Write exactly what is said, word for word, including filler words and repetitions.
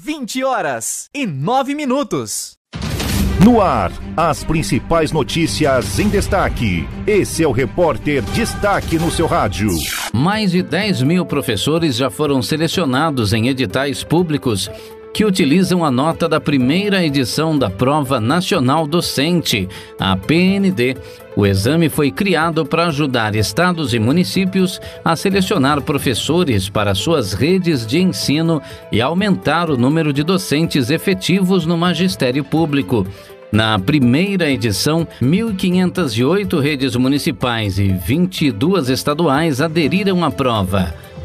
vinte horas e nove minutos. No ar, as principais notícias em destaque. Esse é o Repórter Destaque no seu rádio. Mais de dez mil professores já foram selecionados em editais públicos que utilizam a nota da primeira edição da Prova Nacional Docente, a P N D. O exame foi criado para ajudar estados e municípios a selecionar professores para suas redes de ensino e aumentar o número de docentes efetivos no magistério público. Na primeira edição, mil quinhentas e oito redes municipais e vinte e duas estaduais aderiram à prova.